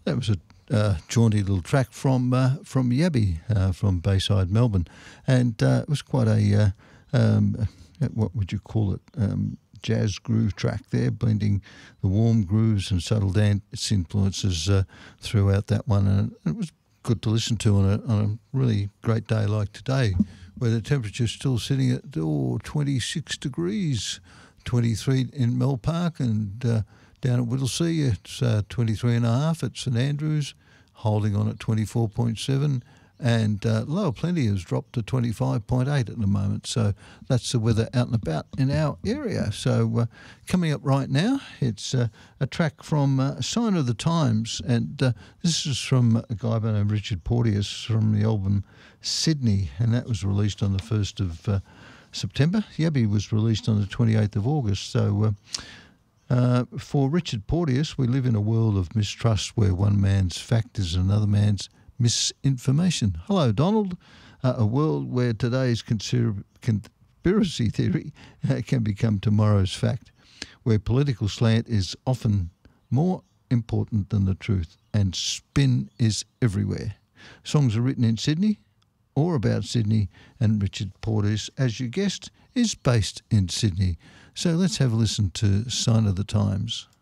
That was a jaunty little track from Yabby from Bayside, Melbourne, and it was quite a what would you call it? Jazz groove track there, blending the warm grooves and subtle dance influences throughout that one, and it was good to listen to on a really great day like today, where the temperature's still sitting at 26 degrees, 23 in Mel Park, and down at Whittlesea it's 23.5 at St Andrews, holding on at 24.7, and Lower Plenty has dropped to 25.8 at the moment. So that's the weather out and about in our area. So coming up right now, it's a track from Sign of the Times, and this is from a guy by the name of Richard Porteous from the album Sydney, and that was released on the 1st of September. Yabby was released on the 28th of August. So for Richard Porteous, we live in a world of mistrust where one man's fact is another man's misinformation. Hello, Donald. A world where today's conspiracy theory can become tomorrow's fact, where political slant is often more important than the truth, and spin is everywhere. Songs are written in Sydney or about Sydney, and Richard Porteous, as you guessed, is based in Sydney. So let's have a listen to Sign of the Times.